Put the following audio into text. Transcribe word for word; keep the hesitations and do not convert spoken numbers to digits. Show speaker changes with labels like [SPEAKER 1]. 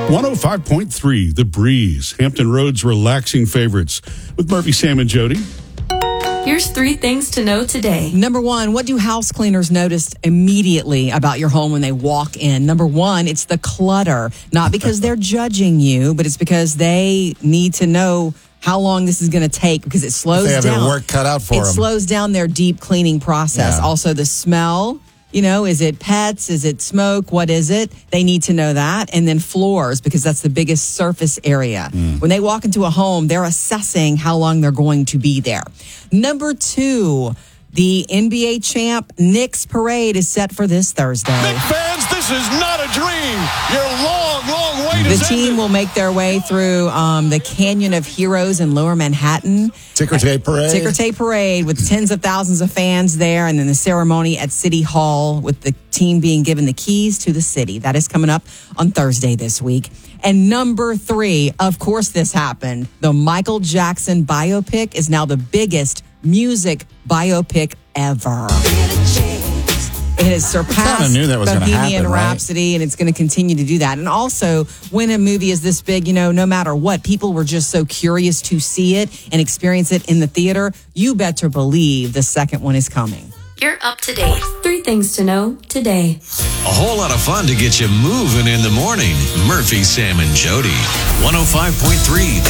[SPEAKER 1] one oh five point three, The Breeze, Hampton Roads relaxing favorites with Murphy, Sam, and Jody.
[SPEAKER 2] Here's three things to know today.
[SPEAKER 3] Number one, what do house cleaners notice immediately about your home when they walk in? Number one, it's the clutter. Not because they're judging you, but it's because they need to know how long this is going to take because it slows
[SPEAKER 4] they have
[SPEAKER 3] down.
[SPEAKER 4] their work cut out for
[SPEAKER 3] it
[SPEAKER 4] them.
[SPEAKER 3] It slows down their deep cleaning process.
[SPEAKER 4] Yeah.
[SPEAKER 3] Also, the smell. You know, is it pets? Is it smoke? What is it? They need to know that. And then floors, because that's the biggest surface area. Mm. When they walk into a home, they're assessing how long they're going to be there. Number two, the N B A champ Knicks parade is set for this Thursday.
[SPEAKER 5] Knicks fans, this is not a dream. Your long, long wait
[SPEAKER 3] The
[SPEAKER 5] is
[SPEAKER 3] team
[SPEAKER 5] ended.
[SPEAKER 3] will make their way through um, the Canyon of Heroes in Lower Manhattan.
[SPEAKER 4] Ticker tape parade.
[SPEAKER 3] Ticker tape parade with tens of thousands of fans there, and then the ceremony at City Hall with the team being given the keys to the city. That is coming up on Thursday this week. And number three, of course this happened. The Michael Jackson biopic is now the biggest music biopic ever. It has surpassed
[SPEAKER 4] kinda knew that was gonna
[SPEAKER 3] Bohemian
[SPEAKER 4] happen, right?
[SPEAKER 3] Rhapsody, and it's going to continue to do that. And also, when a movie is this big, you know, no matter what, people were just so curious to see it and experience it in the theater. You better believe the second one is coming.
[SPEAKER 2] You're up to date. Three things to know today.
[SPEAKER 6] A whole lot of fun to get you moving in the morning. Murphy, Sam, and Jody. one oh five point three